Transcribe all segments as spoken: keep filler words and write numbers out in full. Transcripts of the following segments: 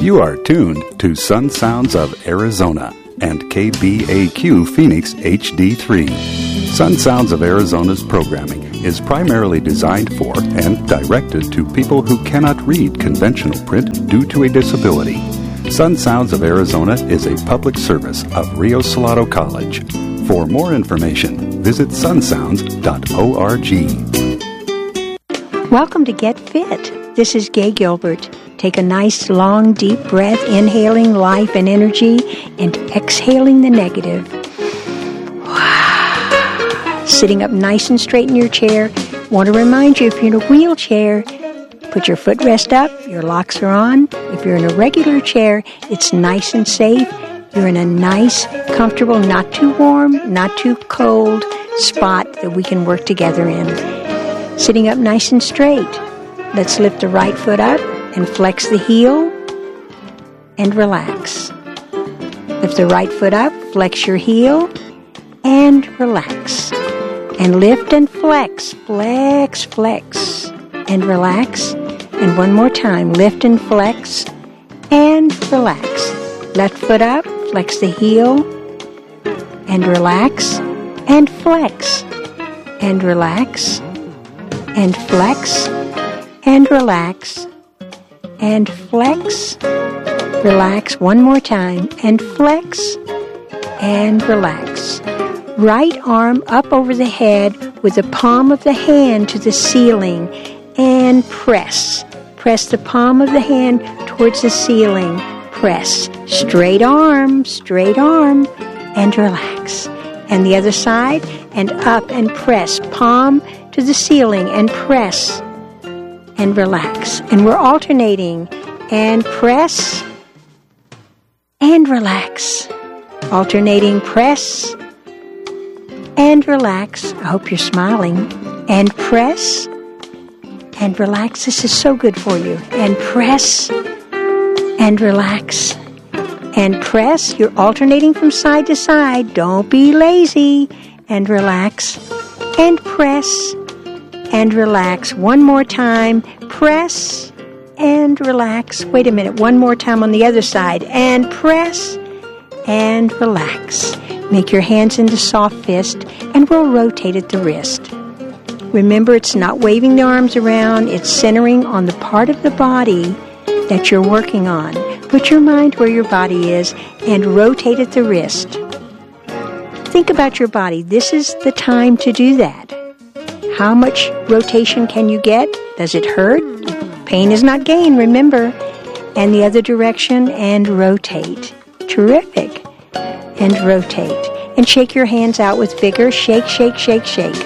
You are tuned to Sun Sounds of Arizona and K B A Q Phoenix H D three. Sun Sounds of Arizona's programming is primarily designed for and directed to people who cannot read conventional print due to a disability. Sun Sounds of Arizona is a public service of Rio Salado College. For more information, visit sun sounds dot org. Welcome to Get Fit. This is Gay Gilbert. Take a nice, long, deep breath, inhaling life and energy, and exhaling the negative. Sitting up nice and straight in your chair. Want to remind you, if you're in a wheelchair, put your footrest up, your locks are on. If you're in a regular chair, it's nice and safe. You're in a nice, comfortable, not too warm, not too cold spot that we can work together in. Sitting up nice and straight. Let's lift the right foot up and flex the heel and relax. Lift the right foot up, flex your heel, and relax. And lift and flex, flex, flex, and relax. And one more time, lift and flex, and relax. Left foot up, flex the heel, and relax, and flex, and relax, and flex, and relax, and flex, relax one more time, and flex, and relax. Right arm up over the head with the palm of the hand to the ceiling, and press. Press the palm of the hand towards the ceiling. Press. Straight arm, straight arm, and relax. And the other side, and up and press. Palm to the ceiling, and press, and relax. And we're alternating. And press, and relax. Alternating press, and relax. I hope you're smiling. And press, and relax. This is so good for you. And press, and relax. And press. You're alternating from side to side. Don't be lazy. And relax. And press, and relax. One more time. Press, and relax. Wait a minute. One more time on the other side. And press, and relax. Make your hands into soft fist, and we'll rotate at the wrist. Remember, it's not waving the arms around. It's centering on the part of the body that you're working on. Put your mind where your body is and rotate at the wrist. Think about your body. This is the time to do that. How much rotation can you get? Does it hurt? Pain is not gain, remember. And the other direction, and rotate. Terrific. And rotate. And shake your hands out with vigor. Shake, shake, shake, shake.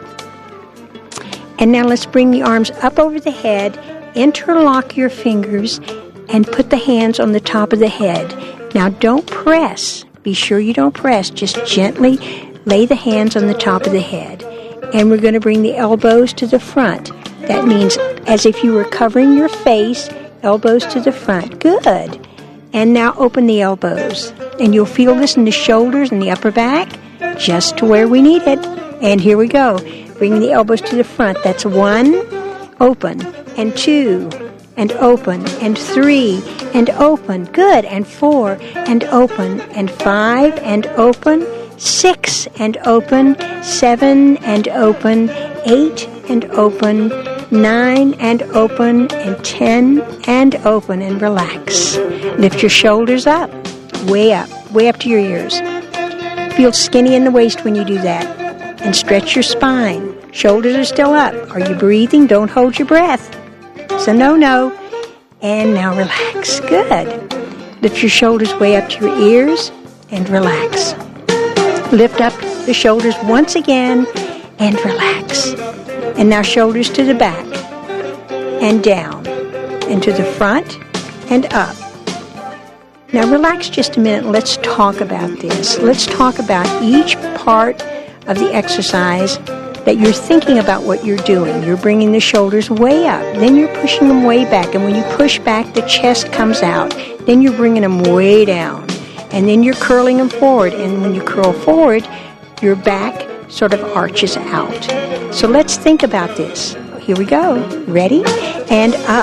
And now let's bring the arms up over the head, interlock your fingers, and put the hands on the top of the head. Now don't press. Be sure you don't press. Just gently lay the hands on the top of the head. And we're going to bring the elbows to the front. That means as if you were covering your face, elbows to the front. Good. And now open the elbows. And you'll feel this in the shoulders and the upper back, just to where we need it. And here we go. Bring the elbows to the front. That's one, open, and two, and open, and three, and open. Good. And four, and open, and five, and open, six, and open, seven, and open, eight, and open, nine, and open, and ten, and open, and relax. Lift your shoulders up, way up, way up to your ears. Feel skinny in the waist when you do that. And stretch your spine. Shoulders are still up. Are you breathing? Don't hold your breath. It's a no-no. And now relax. Good. Lift your shoulders way up to your ears and relax. Lift up the shoulders once again and relax. And now shoulders to the back and down and to the front and up. Now relax just a minute and let's talk about this. Let's talk about each part of the exercise that you're thinking about what you're doing. You're bringing the shoulders way up. Then you're pushing them way back. And when you push back, the chest comes out. Then you're bringing them way down. And then you're curling them forward. And when you curl forward, your back sort of arches out. So let's think about this. Here we go. Ready? And up.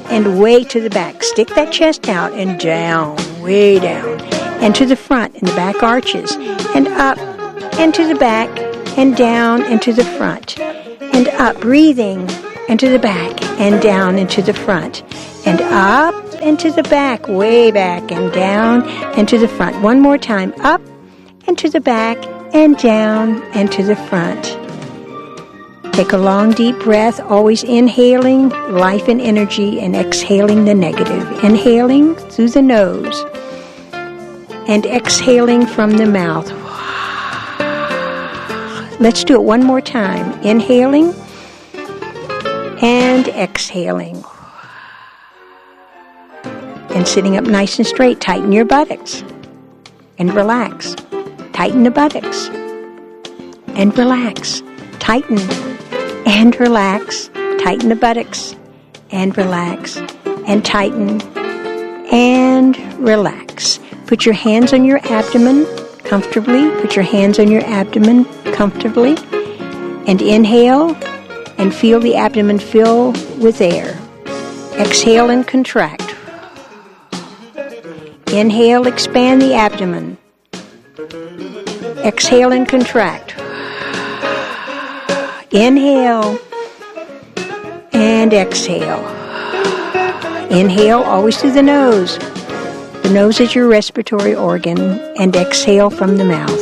and way to the back. Stick that chest out and down, way down, and to the front, and the back arches, and up, and to the back, and down, and to the front, and up, breathing, and to the back, and down, and to the front, and up, and to the back, way back, and down, and to the front. One more time, up, and to the back, and down, and to the front. Take a long, deep breath, always inhaling life and energy and exhaling the negative. Inhaling through the nose and exhaling from the mouth. Let's do it one more time. Inhaling and exhaling. And sitting up nice and straight, tighten your buttocks and relax. Tighten the buttocks and relax. Tighten and relax. Tighten the buttocks and relax. And tighten and relax. Put your hands on your abdomen comfortably. Put your hands on your abdomen comfortably. And inhale and feel the abdomen fill with air. Exhale and contract. Inhale, expand the abdomen. Exhale and contract. Inhale and exhale. Inhale always through the nose. The nose is your respiratory organ, and exhale from the mouth.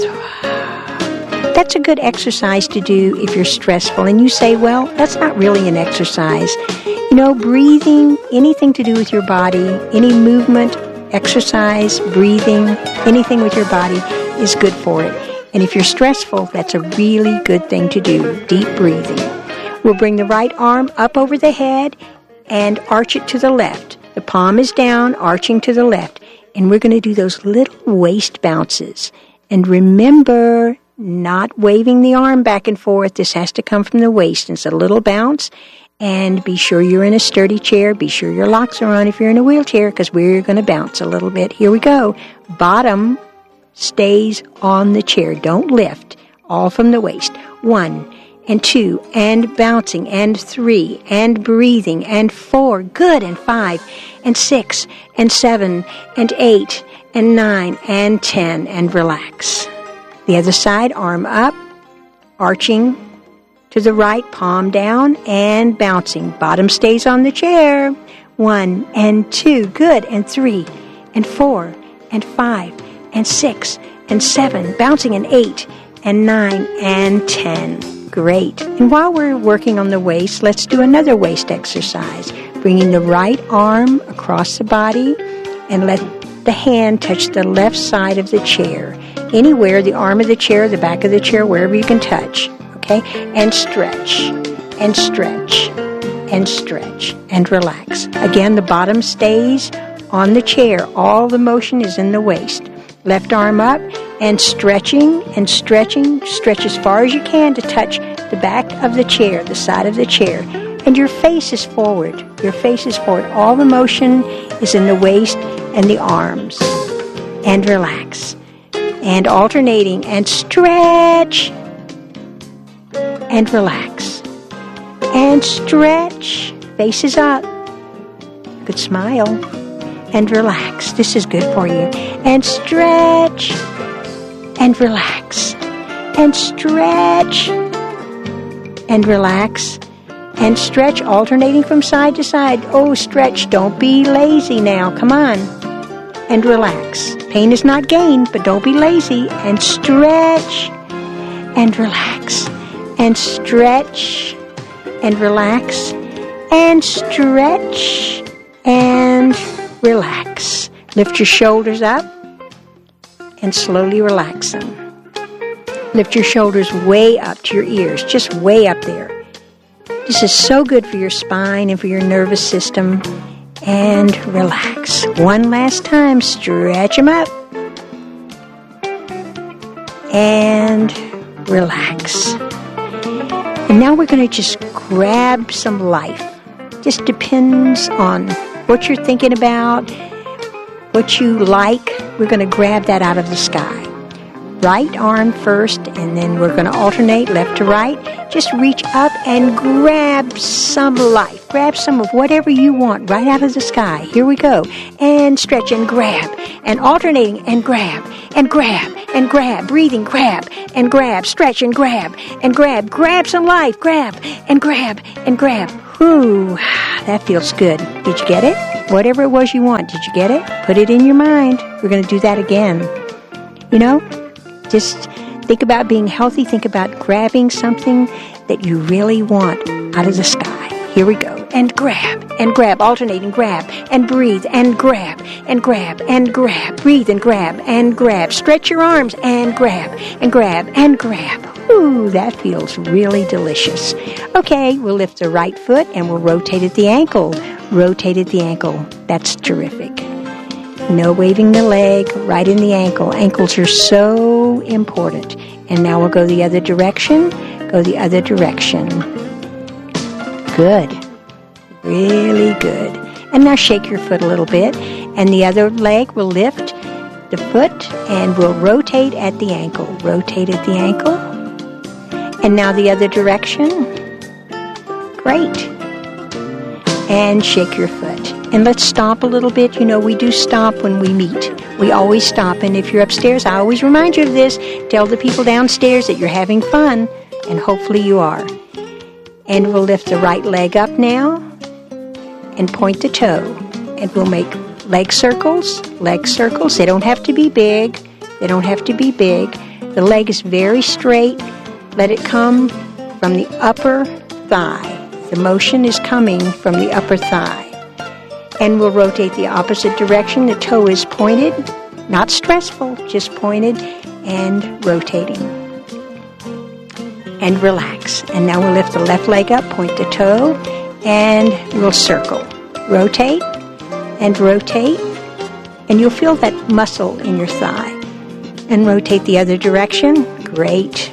That's a good exercise to do if you're stressful and you say, well, that's not really an exercise. You know, breathing, anything to do with your body, any movement, exercise, breathing, anything with your body is good for it. And if you're stressful, that's a really good thing to do, deep breathing. We'll bring the right arm up over the head and arch it to the left. The palm is down, arching to the left. And we're going to do those little waist bounces. And remember, not waving the arm back and forth. This has to come from the waist. It's a little bounce. And be sure you're in a sturdy chair. Be sure your locks are on if you're in a wheelchair, because we're going to bounce a little bit. Here we go. Bottom stays on the chair. Don't lift. All from the waist. One and two and bouncing and three and breathing and four. Good. And five and six and seven and eight and nine and ten. And relax. The other side, arm up, arching to the right, palm down, and bouncing. Bottom stays on the chair. One and two. Good. And three and four and five and six and seven. Bouncing. And eight and nine and ten. Great. And while we're working on the waist, let's do another waist exercise. Bringing the right arm across the body and let the hand touch the left side of the chair. Anywhere, the arm of the chair, the back of the chair, wherever you can touch. Okay? And stretch, and stretch, and stretch, and relax. Again, the bottom stays on the chair. All the motion is in the waist. Left arm up, and stretching, and stretching. Stretch as far as you can to touch the back of the chair, the side of the chair. And your face is forward. Your face is forward. All the motion is in the waist and the arms. And relax. And alternating, and stretch, and relax, and stretch, faces up, good smile, and relax. This is good for you. And stretch, and relax, and stretch, and relax, and stretch, alternating from side to side. Oh, stretch, don't be lazy now, come on, and relax. Pain is not gain, but don't be lazy, and stretch, and relax. And stretch, and relax, and stretch, and relax. Lift your shoulders up, and slowly relax them. Lift your shoulders way up to your ears, just way up there. This is so good for your spine and for your nervous system. And relax. One last time, stretch them up, and relax. And now we're going to just grab some life. Just depends on what you're thinking about, what you like. We're going to grab that out of the sky. right arm first, and then we're going to alternate left to right. Just reach up and grab some life. Grab some of whatever you want right out of the sky. Here we go. And stretch and grab. And alternating and grab. And grab. And grab. Breathing. Grab. And grab. Stretch and grab. And grab. Grab some life. Grab. And grab. And grab. Whew. That feels good. Did you get it? Whatever it was you want. Did you get it? Put it in your mind. We're going to do that again. You know, just think about being healthy. Think about grabbing something that you really want out of the sky. Here we go. And grab, and grab, alternating, grab, and breathe, and grab, and grab, and grab. Breathe and grab, and grab. Stretch your arms, and grab, and grab, and grab. Ooh, that feels really delicious. Okay, we'll lift the right foot, and we'll rotate at the ankle. Rotate at the ankle. That's terrific. No waving the leg, right in the ankle. Ankles are so important. And now we'll go the other direction. Go the other direction. Good. Really good. And now shake your foot a little bit. And the other leg will lift the foot and we'll rotate at the ankle. Rotate at the ankle. And now the other direction. Great. And shake your foot. And let's stomp a little bit. You know, we do stomp when we meet. We always stomp. And if you're upstairs, I always remind you of this. Tell the people downstairs that you're having fun. And hopefully you are. And we'll lift the right leg up now. And point the toe. And we'll make leg circles. Leg circles. They don't have to be big. They don't have to be big. The leg is very straight. Let it come from the upper thigh. The motion is coming from the upper thigh. And we'll rotate the opposite direction. The toe is pointed, not stressful, just pointed and rotating. And relax. And now we'll lift the left leg up, point the toe, and we'll circle. Rotate and rotate. And you'll feel that muscle in your thigh. And rotate the other direction. Great.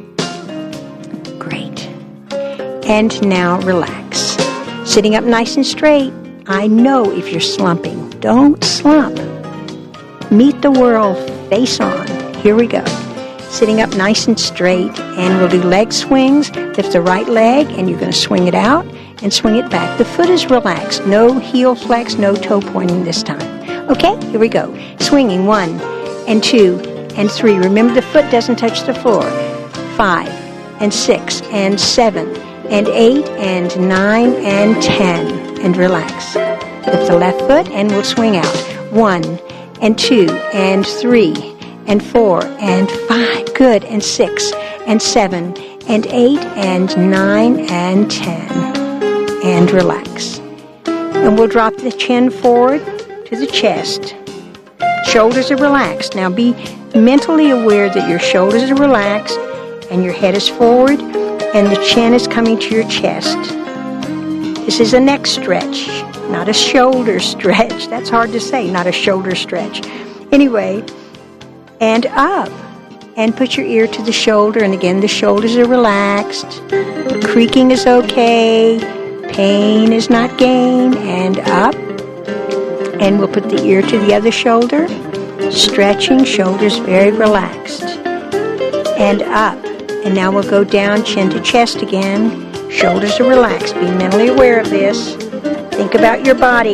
Great. And now relax. Sitting up nice and straight. I know if you're slumping. Don't slump. Meet the world face on. Here we go. Sitting up nice and straight, and we'll do leg swings. Lift the right leg, and you're going to swing it out and swing it back. The foot is relaxed. No heel flex, no toe pointing this time. Okay, here we go. Swinging one and two and three. Remember, the foot doesn't touch the floor. Five and six and seven and eight and nine and ten. And relax. Lift the left foot and we'll swing out. One and two and three and four and five. Good. And six and seven and eight and nine and ten. And relax. And we'll drop the chin forward to the chest. Shoulders are relaxed. Now be mentally aware that your shoulders are relaxed and your head is forward and the chin is coming to your chest. This is a neck stretch, not a shoulder stretch. That's hard to say, not a shoulder stretch. Anyway, and up. And put your ear to the shoulder. And again, the shoulders are relaxed. Creaking is okay. Pain is not gain. And up. And we'll put the ear to the other shoulder. Stretching, shoulders very relaxed. And up. And now we'll go down, chin to chest again. Shoulders are relaxed. Be mentally aware of this. Think about your body.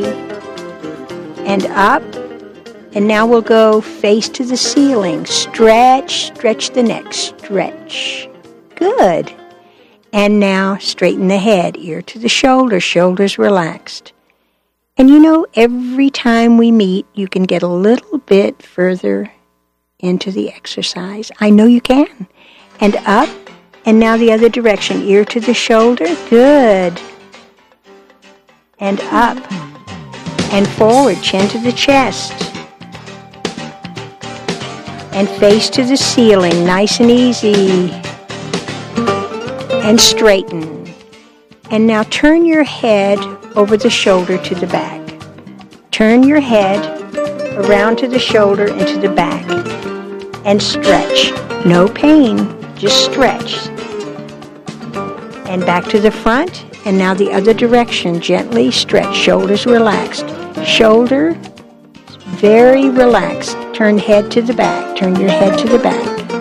And up. And now we'll go face to the ceiling. Stretch, stretch the neck. Stretch. Good. And now straighten the head. Ear to the shoulder. Shoulders relaxed. And you know, every time we meet, you can get a little bit further into the exercise. I know you can. And up. And now the other direction, ear to the shoulder. Good. And up. And forward, chin to the chest. And face to the ceiling, nice and easy. And straighten. And now turn your head over the shoulder to the back. Turn your head around to the shoulder and to the back. And stretch. No pain, just stretch. And back to the front, and now the other direction. Gently stretch, shoulders relaxed. Shoulder very relaxed. Turn head to the back. Turn your head to the back.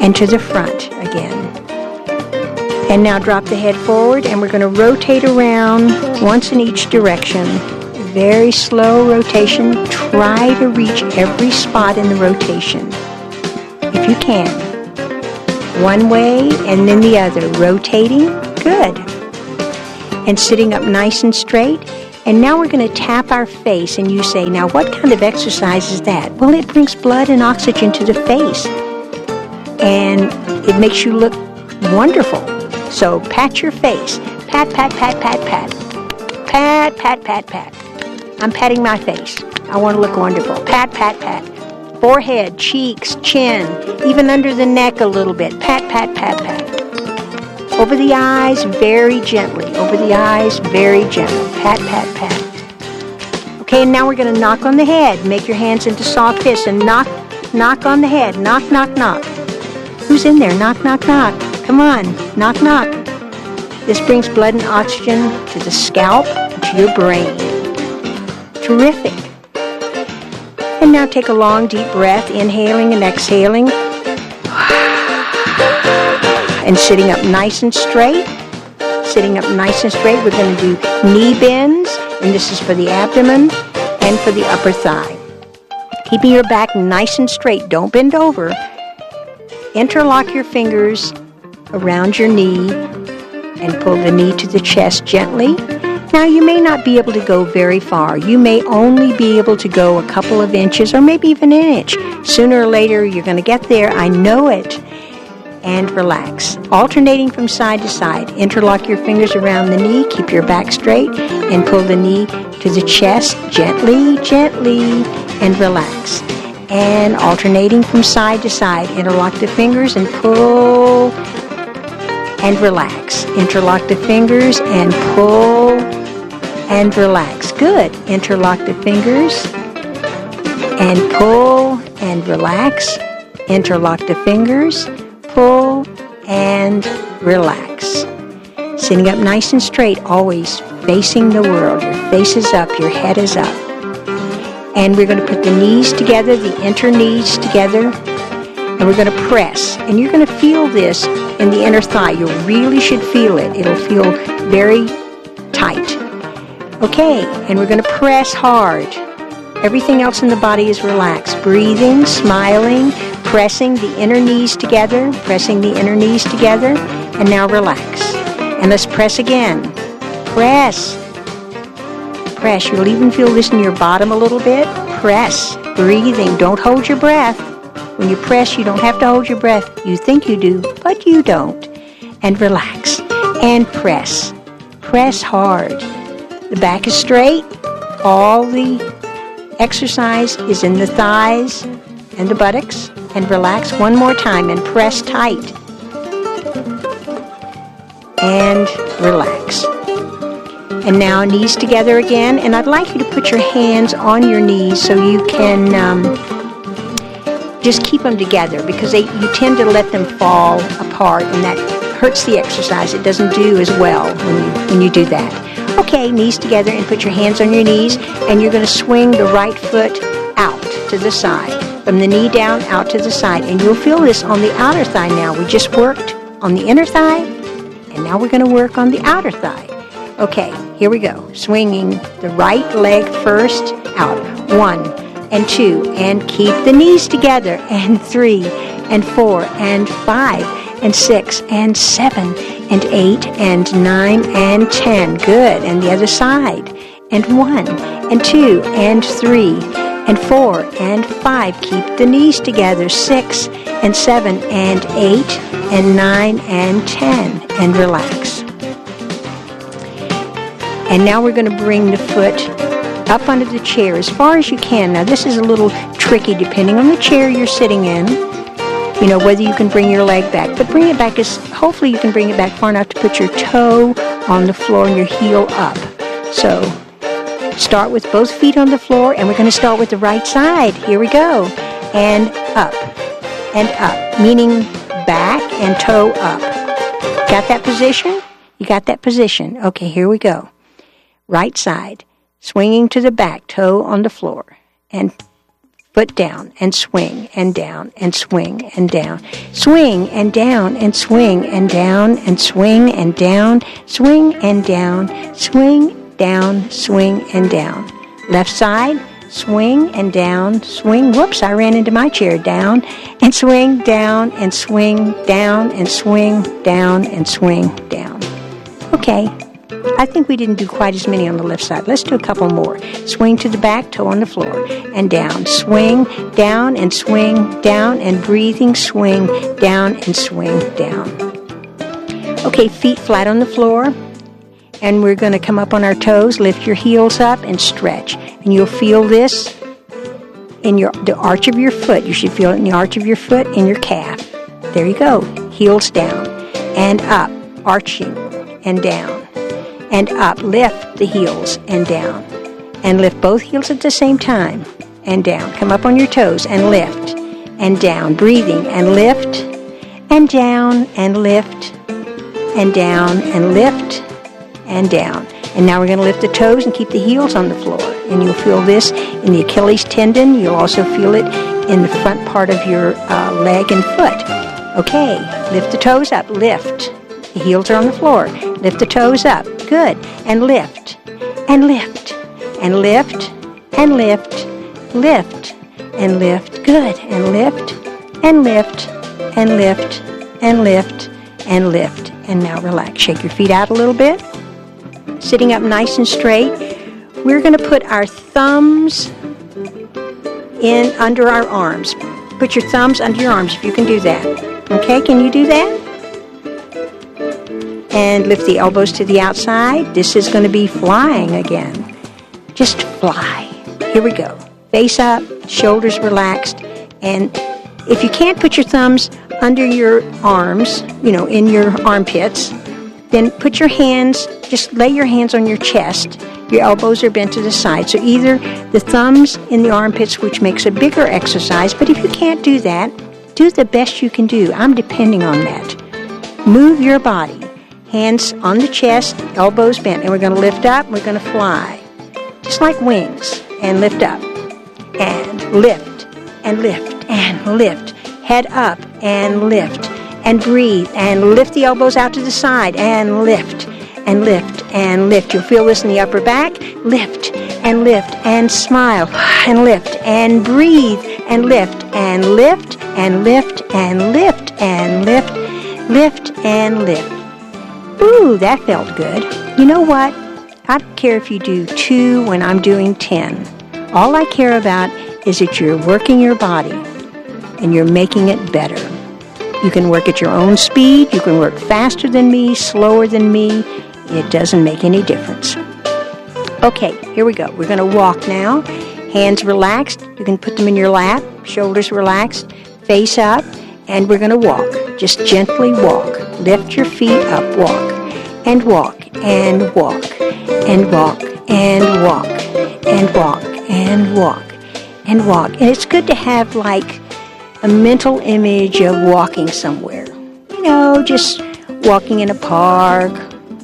and to the front again. And now drop the head forward, and we're going to rotate around once in each direction. Very slow rotation. Try to reach every spot in the rotation, if you can. One way and then the other. Rotating. Good. And sitting up nice and straight. And now we're going to tap our face, and you say, now what kind of exercise is that? Well, it brings blood and oxygen to the face, and it makes you look wonderful. So pat your face. Pat, pat, pat, pat, pat. Pat, pat, pat, pat. I'm patting my face. I want to look wonderful. Pat, pat, pat. Forehead, cheeks, chin, even under the neck a little bit. Pat, pat, pat, pat. Over the eyes, very gently. Over the eyes, very gently. Pat, pat, pat. Okay, and now we're going to knock on the head. Make your hands into soft fists and knock, knock on the head. Knock, knock, knock. Who's in there? Knock, knock, knock. Come on. Knock, knock. This brings blood and oxygen to the scalp and to your brain. Terrific. And now take a long, deep breath, inhaling and exhaling. And sitting up nice and straight. Sitting up nice and straight, we're going to do knee bends, and this is for the abdomen and for the upper thigh. Keeping your back nice and straight. Don't bend over. Interlock your fingers around your knee and pull the knee to the chest gently. Now, you may not be able to go very far. You may only be able to go a couple of inches or maybe even an inch. Sooner or later, you're going to get there. I know it. And relax. Alternating from side to side. Interlock your fingers around the knee. Keep your back straight and pull the knee to the chest gently, gently, and relax. And alternating from side to side. Interlock the fingers and pull and relax. Interlock the fingers and pull and relax. Good. Interlock the fingers and pull and relax. Interlock the fingers, pull and relax. Sitting up nice and straight, always facing the world. Your face is up, your head is up. And we're going to put the knees together, the inner knees together, and we're going to press. And you're going to feel this in the inner thigh. You really should feel it. It'll feel very tight. Okay, and we're going to press hard. Everything else in the body is relaxed. Breathing, smiling, pressing the inner knees together, pressing the inner knees together, and now relax. And let's press again. Press. Press. You'll even feel this in your bottom a little bit. Press. Breathing. Don't hold your breath. When you press, you don't have to hold your breath. You think you do, but you don't. And relax. And press. Press hard. The back is straight. All the exercise is in the thighs and the buttocks. And relax one more time and press tight. And relax. And now knees together again. And I'd like you to put your hands on your knees so you can um, just keep them together, because they, you tend to let them fall apart, and that hurts the exercise. It doesn't do as well when you, when you do that. Okay, knees together, and put your hands on your knees, and you're going to swing the right foot out to the side. From the knee down, out to the side. And you'll feel this on the outer thigh now. We just worked on the inner thigh, and now we're going to work on the outer thigh. Okay, here we go. Swinging the right leg first out. One and two. And keep the knees together. And three and four and five and six and seven and eight and nine and ten. Good. And the other side. And one and two and three and four and five. Keep the knees together. Six and seven and eight and nine and ten. And relax. And now we're going to bring the foot up under the chair as far as you can. Now this is a little tricky depending on the chair you're sitting in. You know, whether you can bring your leg back. But bring it back as, hopefully you can bring it back far enough to put your toe on the floor and your heel up. So start with both feet on the floor, and we're going to start with the right side. Here we go. And up. And up. Meaning back and toe up. Got that position? You got that position. Okay, here we go. Right side. Swinging to the back, toe on the floor. And foot down and swing and down and swing and down. Swing and down and swing and down and swing and down. Swing and down. Swing, down, swing and down. Left side, swing and down, swing. Whoops, I ran into my chair. Down and swing, down and swing, down and swing, down and swing, down. Okay. I think we didn't do quite as many on the left side. Let's do a couple more. Swing to the back, toe on the floor, and down. Swing, down, and swing, down, and breathing, swing, down, and swing, down. Okay, feet flat on the floor, and we're going to come up on our toes, lift your heels up, and stretch. And you'll feel this in your the arch of your foot. You should feel it in the arch of your foot, in your calf. There you go. Heels down, and up, arching, and down. And up, lift the heels and down. And lift both heels at the same time. And down. Come up on your toes and lift. And down. Breathing and lift. And down and lift. And down and lift. And down. And now we're going to lift the toes and keep the heels on the floor. And you'll feel this in the Achilles tendon. You'll also feel it in the front part of your uh, leg and foot. Okay. Lift the toes up. Lift. The heels are on the floor. Lift the toes up. Good. And lift. And lift. And lift. And lift. Lift. And lift. Good. And lift. And lift. And lift. And lift. And lift. And now relax. Shake your feet out a little bit. Sitting up nice and straight. We're going to put our thumbs in under our arms. Put your thumbs under your arms if you can do that. Okay, can you do that? And lift the elbows to the outside. This is going to be flying again. Just fly. Here we go. Face up, shoulders relaxed. And if you can't put your thumbs under your arms, you know, in your armpits, then put your hands, just lay your hands on your chest. Your elbows are bent to the side. So either the thumbs in the armpits, which makes a bigger exercise, but if you can't do that, do the best you can do. I'm depending on that. Move your body. Hands on the chest, elbows bent. And we're going to lift up, we're going to fly. Just like wings. And lift up. And lift. And lift. And lift. Head up. And lift. And breathe. And lift the elbows out to the side. And lift. And lift. And lift. You'll feel this in the upper back. Lift. And lift. And smile. And lift. And breathe. And lift. And lift. And lift. And lift. And lift. Lift. And lift. Ooh, that felt good. You know what? I don't care if you do two when I'm doing ten. All I care about is that you're working your body and you're making it better. You can work at your own speed. You can work faster than me, slower than me. It doesn't make any difference. Okay, here we go. We're going to walk now. Hands relaxed. You can put them in your lap. Shoulders relaxed. Face up. And we're going to walk. Just gently walk. Lift your feet up. Walk. And walk. And walk. And walk. And walk. And walk. And walk. And walk. And it's good to have like a mental image of walking somewhere. You know, just walking in a park.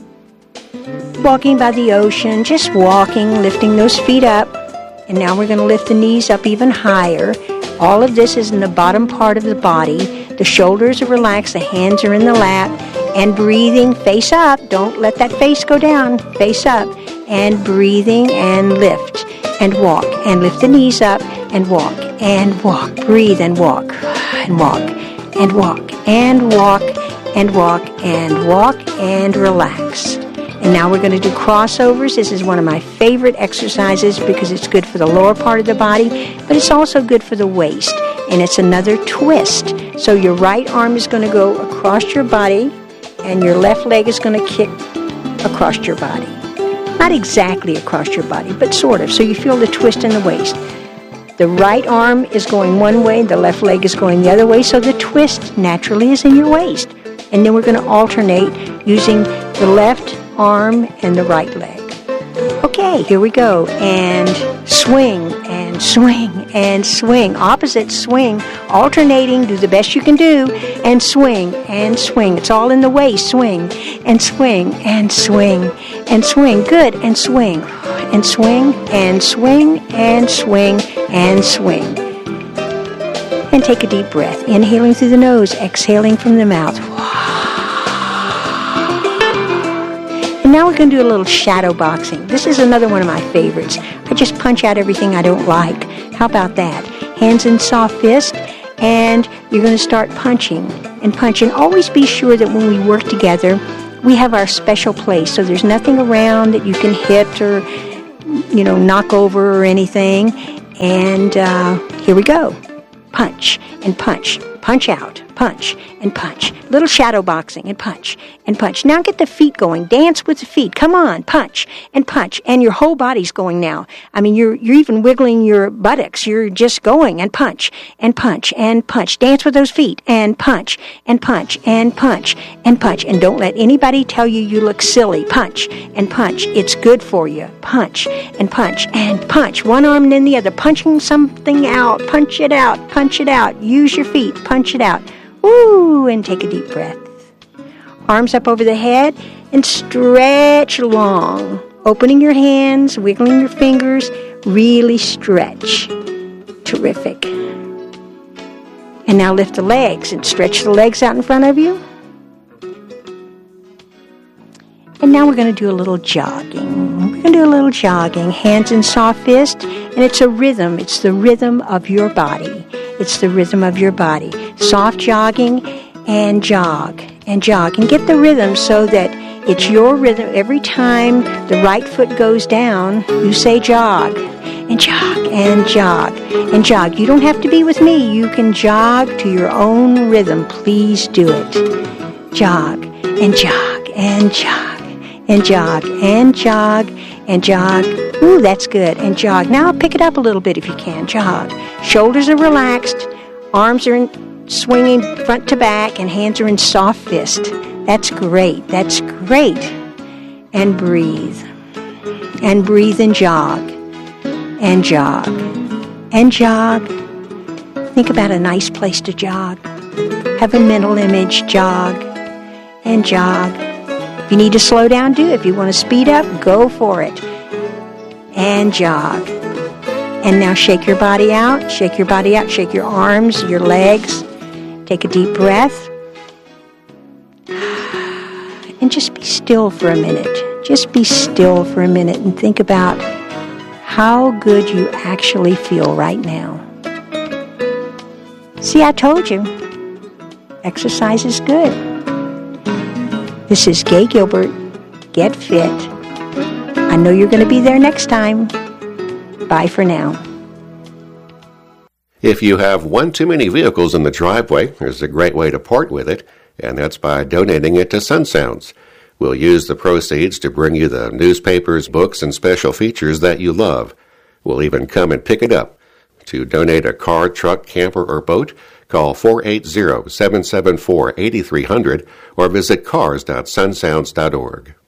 Walking by the ocean. Just walking. Lifting those feet up. And now we're going to lift the knees up even higher. All of this is in the bottom part of the body. The shoulders are relaxed, the hands are in the lap, and breathing, face up. Don't let that face go down. Face up, and breathing, and lift, and walk, and lift the knees up, and walk, and walk. Breathe and walk, and walk, and walk, and walk, and walk, and walk, and relax. And now we're going to do crossovers. This is one of my favorite exercises because it's good for the lower part of the body, but it's also good for the waist. And it's another twist. So your right arm is going to go across your body, and your left leg is going to kick across your body. Not exactly across your body, but sort of. So you feel the twist in the waist. The right arm is going one way, the left leg is going the other way, so the twist naturally is in your waist. And then we're going to alternate using the left arm and the right leg. Okay, here we go. And swing, and swing, and swing. Opposite swing, alternating, do the best you can do, and swing, and swing. It's all in the waist. Swing, and swing, and swing, and swing. Good, and swing, and swing, and swing, and swing, and swing. And take a deep breath, inhaling through the nose, exhaling from the mouth. And now we're going to do a little shadow boxing. This is another one of my favorites. I just punch out everything I don't like. How about that? Hands in soft fist, and you're going to start punching and punching. Always be sure that when we work together, we have our special place, so there's nothing around that you can hit or, you know, knock over or anything. And uh, here we go. Punch and punch. Punch out. Punch and punch. Little shadow boxing and punch and punch. Now get the feet going. Dance with the feet. Come on. Punch and punch. And your whole body's going now. I mean, you're you're even wiggling your buttocks. You're just going and punch and punch and punch. Dance with those feet and punch and punch and punch and punch. And don't let anybody tell you you look silly. Punch and punch. It's good for you. Punch and punch and punch. One arm and then the other. Punching something out. Punch it out. Punch it out. Use your feet. Punch it out. Woo! And take a deep breath. Arms up over the head and stretch long. Opening your hands, wiggling your fingers. Really stretch. Terrific. And now lift the legs and stretch the legs out in front of you. And now we're going to do a little jogging. We're going to do a little jogging. Hands in soft fist. And it's a rhythm. It's the rhythm of your body. It's the rhythm of your body. Soft jogging and jog and jog. And get the rhythm so that it's your rhythm. Every time the right foot goes down, you say jog and jog and jog and jog. You don't have to be with me. You can jog to your own rhythm. Please do it. Jog and jog and jog and jog and jog and jog. Ooh, that's good. And jog. Now pick it up a little bit if you can. Jog. Shoulders are relaxed. Arms are in, swinging front to back. And hands are in soft fist. That's great. That's great. And breathe. And breathe and jog. And jog. And jog. Think about a nice place to jog. Have a mental image. Jog. And jog. If you need to slow down, do it. If you want to speed up, go for it. And jog. And now shake your body out. Shake your body out. Shake your arms, your legs. Take a deep breath. And just be still for a minute. Just be still for a minute and think about how good you actually feel right now. See, I told you. Exercise is good. This is Gay Gilbert. Get fit. I know you're going to be there next time. Bye for now. If you have one too many vehicles in the driveway, there's a great way to part with it, and that's by donating it to Sun Sounds. We'll use the proceeds to bring you the newspapers, books, and special features that you love. We'll even come and pick it up. To donate a car, truck, camper, or boat, call four eight zero, seven seven four, eight three zero zero or visit cars dot sun sounds dot org.